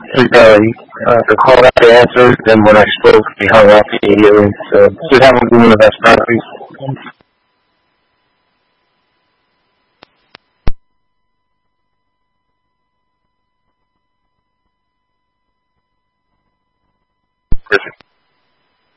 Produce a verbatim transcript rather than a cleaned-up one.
uh, uh, the call got the answer. Then when I spoke, he hung up immediately. So just haven't been one of the best properties. Perfect.